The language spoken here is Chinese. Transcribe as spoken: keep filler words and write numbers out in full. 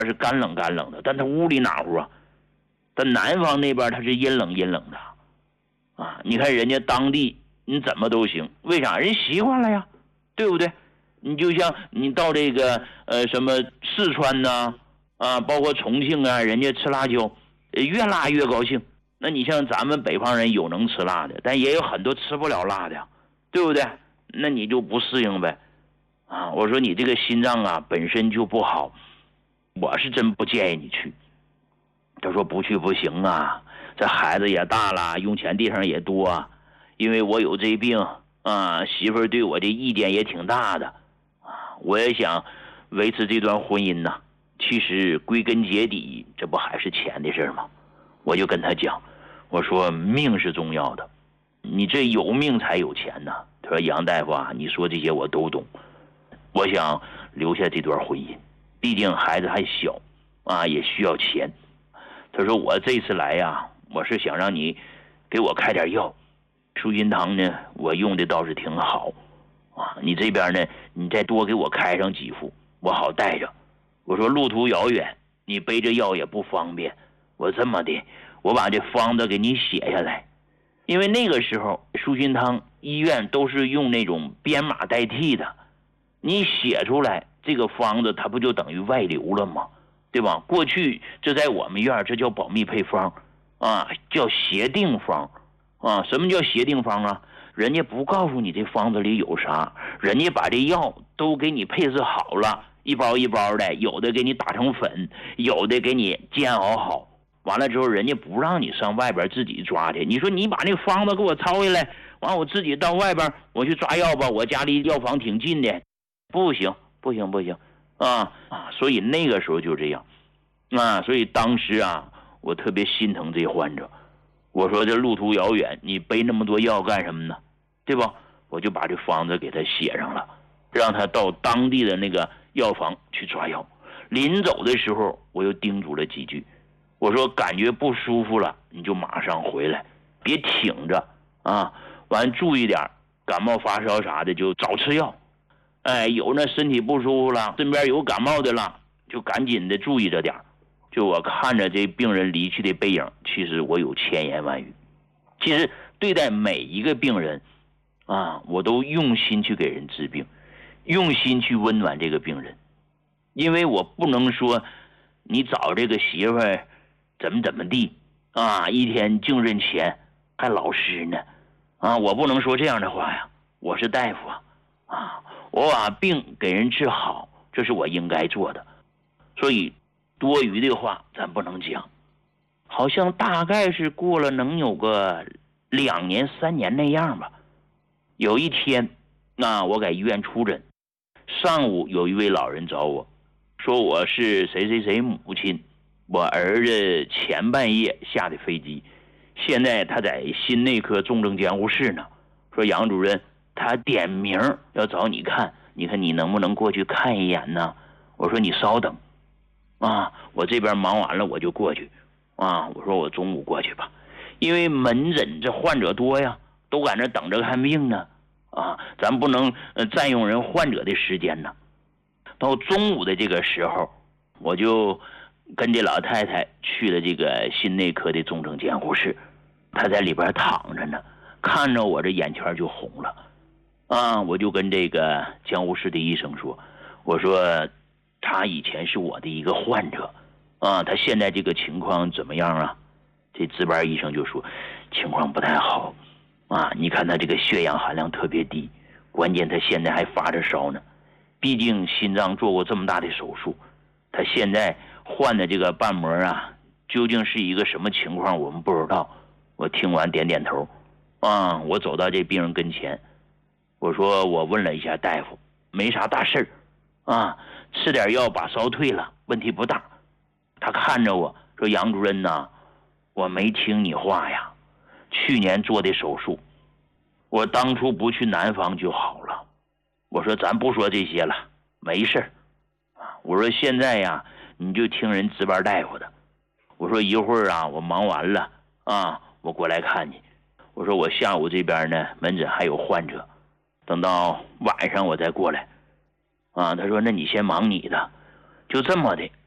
是干冷干冷的，但他屋里哪乎啊？但南方那边他是阴冷阴冷的啊！你看人家当地你怎么都行，为啥？人习惯了呀，对不对？你就像你到这个呃什么四川呐 啊, 啊，包括重庆啊，人家吃辣椒越辣越高兴。那你像咱们北方人有能吃辣的，但也有很多吃不了辣的，对不对？那你就不适应呗。啊，我说你这个心脏啊本身就不好，我是真不建议你去。他说不去不行啊，这孩子也大了，用钱地方也多啊，因为我有这病啊，媳妇儿对我的意见也挺大的啊，我也想维持这段婚姻呐。其实归根结底，这不还是钱的事吗？我就跟他讲，我说命是重要的，你这有命才有钱呐。他说杨大夫啊，你说这些我都懂，我想留下这段婚姻，毕竟孩子还小啊，也需要钱。他说我这次来呀，我是想让你给我开点药，舒心汤呢我用的倒是挺好啊，你这边呢你再多给我开上几副，我好带着。我说路途遥远，你背着药也不方便，我这么的，我把这方子给你写下来。因为那个时候舒心汤医院都是用那种编码代替的，你写出来这个方子它不就等于外流了吗？对吧？过去这在我们院这叫保密配方啊，叫协定方啊。什么叫协定方啊？人家不告诉你这方子里有啥，人家把这药都给你配置好了，一包一包的，有的给你打成粉，有的给你煎熬好，完了之后人家不让你上外边自己抓去。你说你把那方子给我抄下来，完我自己到外边我去抓药吧，我家离药房挺近的，不行不行不行啊啊！所以那个时候就这样啊，所以当时啊我特别心疼这患者。我说这路途遥远，你背那么多药干什么呢？对吧？我就把这方子给他写上了，让他到当地的那个药房去抓药。临走的时候我又叮嘱了几句，我说感觉不舒服了你就马上回来，别挺着啊，完注意点，感冒发烧啥的就早吃药。哎，有那身体不舒服了，身边有感冒的了，就赶紧的注意着点。就我看着这病人离去的背影，其实我有千言万语。其实对待每一个病人啊，我都用心去给人治病，用心去温暖这个病人。因为我不能说你找这个媳妇儿怎么怎么地啊，一天净认钱还老实呢啊，我不能说这样的话呀。我是大夫啊啊，我把病给人治好，这是我应该做的。所以多余的话咱不能讲。好像大概是过了能有个两年三年那样吧。有一天那我在医院出诊，上午有一位老人找我说，我是谁谁谁母亲，我儿子前半夜下的飞机，现在他在心内科重症监护室呢，说杨主任他点名要找你看，你看你能不能过去看一眼呢？我说你稍等啊，我这边忙完了我就过去啊。我说我中午过去吧，因为门诊这患者多呀，都在那等着看病呢啊，咱不能呃占用人患者的时间呢。到中午的这个时候，我就跟这老太太去了这个心内科的重症监护室，她在里边躺着呢，看着我这眼圈就红了啊。我就跟这个监护室的医生说，我说他以前是我的一个患者啊，他现在这个情况怎么样啊？这值班医生就说情况不太好啊，你看他这个血氧含量特别低，关键他现在还发着烧呢，毕竟心脏做过这么大的手术，他现在换的这个瓣膜啊，究竟是一个什么情况我们不知道。我听完点点头啊，我走到这病人跟前，我说我问了一下大夫，没啥大事啊，吃点药把烧退了，问题不大。他看着我说，杨主任呐，我没听你话呀，去年做的手术，我当初不去南方就好了。我说咱不说这些了，没事啊。我说现在呀，你就听人值班大夫的。我说一会儿啊，我忙完了啊，我过来看你。我说我下午这边呢，门诊还有患者，等到晚上我再过来啊。他说那你先忙你的。就这么的，